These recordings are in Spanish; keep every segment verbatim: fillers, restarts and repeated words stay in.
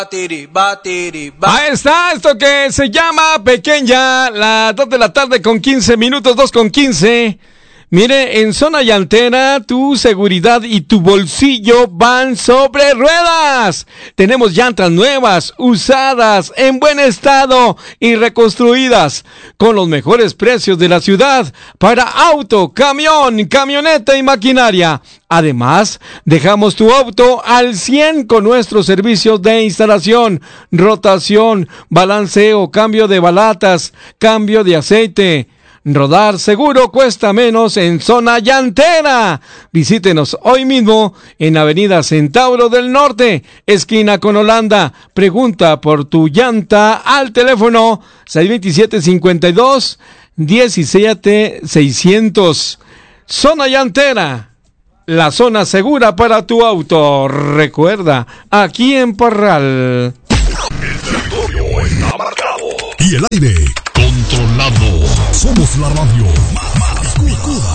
Batiri, batiri, batiri. Ahí está, esto que se llama Pequeña, las dos de la tarde con quince minutos, dos con quince. Mire, en Zona Llantera, tu seguridad y tu bolsillo van sobre ruedas. Tenemos llantas nuevas, usadas, en buen estado y reconstruidas, con los mejores precios de la ciudad para auto, camión, camioneta y maquinaria. Además, dejamos tu auto al cien con nuestros servicios de instalación, rotación, balanceo, cambio de balatas, cambio de aceite. Rodar seguro cuesta menos en Zona Llantera. Visítenos hoy mismo en Avenida Centauro del Norte, esquina con Holanda. Pregunta por tu llanta al teléfono seis veintisiete, cincuenta y dos, diecisiete, seiscientos. Zona Llantera, la zona segura para tu auto. Recuerda, aquí en Parral. El territorio está marcado y el aire controlado. Somos la radio más picuda.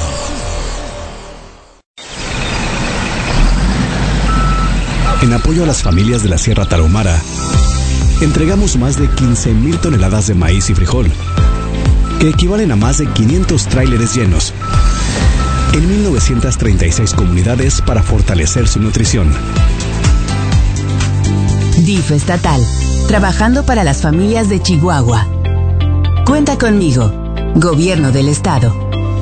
En apoyo a las familias de la Sierra Tarahumara, entregamos más de quince mil toneladas de maíz y frijol, que equivalen a más de quinientos tráileres llenos, en mil novecientas treinta y seis comunidades para fortalecer su nutrición. D I F estatal, trabajando para las familias de Chihuahua. Cuenta conmigo, Gobierno del Estado.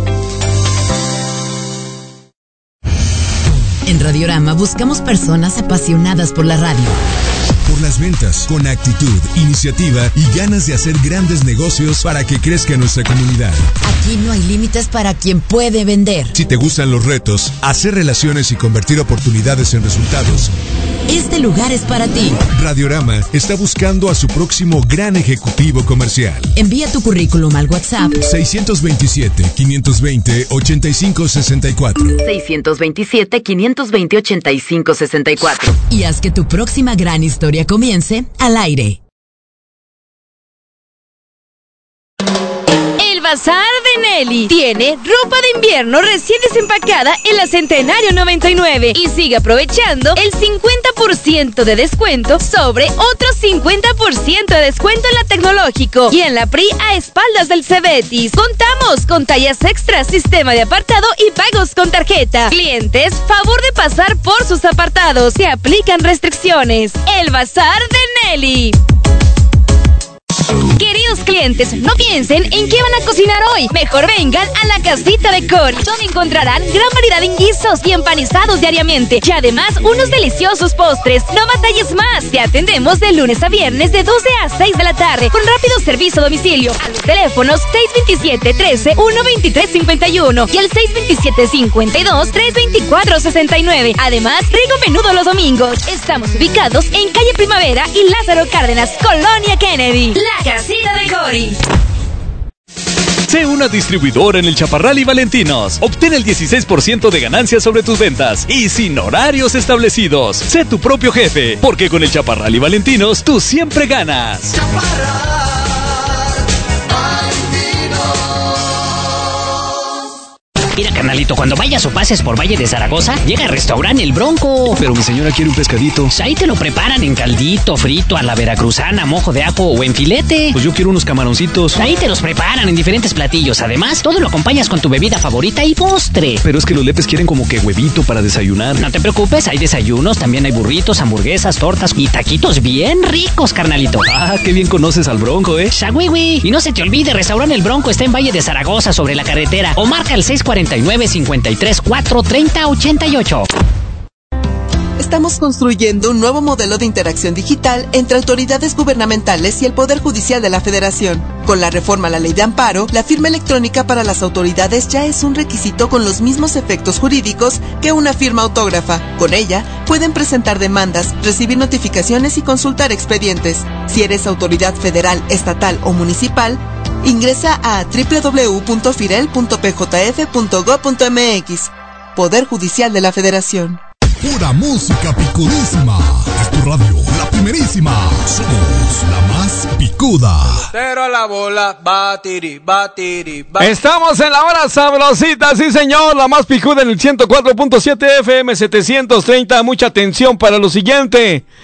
En Radiorama buscamos personas apasionadas por la radio. Por las ventas, con actitud, iniciativa y ganas de hacer grandes negocios para que crezca nuestra comunidad. Aquí no hay límites para quien puede vender. Si te gustan los retos, hacer relaciones y convertir oportunidades en resultados, este lugar es para ti. Radiorama está buscando a su próximo gran ejecutivo comercial. Envía tu currículum al WhatsApp seiscientos veintisiete, quinientos veinte, ochenta y cinco sesenta y cuatro. seiscientos veintisiete, quinientos veinte, ochenta y cinco sesenta y cuatro. Y haz que tu próxima gran historia comience al aire. El Bazar de Nelly tiene ropa de invierno recién desempacada en la Centenario noventa y nueve y sigue aprovechando el cincuenta por ciento de descuento sobre otro cincuenta por ciento de descuento en la Tecnológico y en la P R I a espaldas del Cebetis. Contamos con tallas extras, sistema de apartado y pagos con tarjeta. Clientes, favor de pasar por sus apartados. Se aplican restricciones. El Bazar de Nelly. Queridos clientes, no piensen en qué van a cocinar hoy. Mejor vengan a la Casita de Cory, donde encontrarán gran variedad en guisos y empanizados diariamente. Y además, unos deliciosos postres. No batalles más. Te atendemos de lunes a viernes de doce a seis de la tarde, con rápido servicio a domicilio. A los teléfonos seis veintisiete, trece, uno veintitrés cincuenta y uno y el seis veintisiete, cincuenta y dos, tres veinticuatro sesenta y nueve. Además, rico menudo los domingos. Estamos ubicados en calle Primavera y Lázaro Cárdenas, Colonia Kennedy. La Casita de Cory. Sé una distribuidora en el Chaparral y Valentinos. Obtén el dieciséis por ciento de ganancias sobre tus ventas y sin horarios establecidos. Sé tu propio jefe, porque con el Chaparral y Valentinos tú siempre ganas. Chaparral, Mira, carnalito, cuando vayas o pases por Valle de Zaragoza, llega al restaurante El Bronco. Pero mi señora quiere un pescadito. Pues ahí te lo preparan en caldito, frito, a la veracruzana, mojo de ajo o en filete. Pues yo quiero unos camaroncitos. Ahí te los preparan en diferentes platillos. Además, todo lo acompañas con tu bebida favorita y postre. Pero es que los lepes quieren como que huevito para desayunar. No te preocupes, hay desayunos, también hay burritos, hamburguesas, tortas y taquitos bien ricos, carnalito. Ah, qué bien conoces al Bronco, ¿eh? Shagüiwi. Y no se te olvide, restaurante El Bronco está en Valle de Zaragoza, sobre la carretera. O marca el seis cuarenta y nueve, cincuenta y tres, cuatro, treinta, ochenta y ocho. Estamos construyendo un nuevo modelo de interacción digital entre autoridades gubernamentales y el Poder Judicial de la Federación. Con la reforma a la Ley de Amparo, la firma electrónica para las autoridades ya es un requisito con los mismos efectos jurídicos que una firma autógrafa. Con ella, pueden presentar demandas, recibir notificaciones y consultar expedientes. Si eres autoridad federal, estatal o municipal, ingresa a doble u doble u doble u punto firel punto p j f punto gob punto m x. Poder Judicial de la Federación. Pura música picudísima. Es tu radio, la primerísima. Somos la más picuda. Pero a la bola, batiri, batiri, batiri. Estamos en la hora sabrosita, sí señor, la más picuda en el ciento cuatro punto siete F M setecientos treinta. Mucha atención para lo siguiente.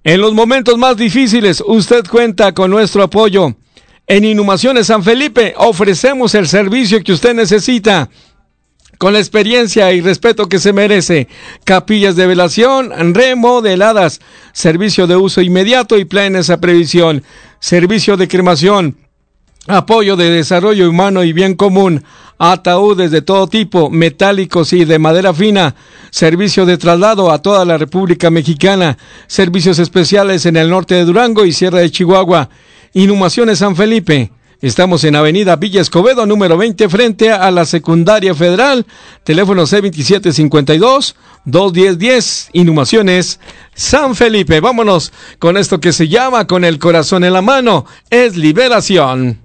En los momentos más difíciles, usted cuenta con nuestro apoyo. En Inhumaciones San Felipe ofrecemos el servicio que usted necesita, con la experiencia y respeto que se merece. Capillas de velación remodeladas, servicio de uso inmediato y planes a previsión, servicio de cremación, apoyo de desarrollo humano y bien común, ataúdes de todo tipo, metálicos y de madera fina, servicio de traslado a toda la República Mexicana, servicios especiales en el norte de Durango y Sierra de Chihuahua. Inhumaciones San Felipe. Estamos en Avenida Villa Escobedo, número veinte, frente a la Secundaria Federal. Teléfono C veintisiete cincuenta y dos, dos diez diez. Inhumaciones San Felipe. Vámonos con esto que se llama Con el Corazón en la Mano. Es Liberación.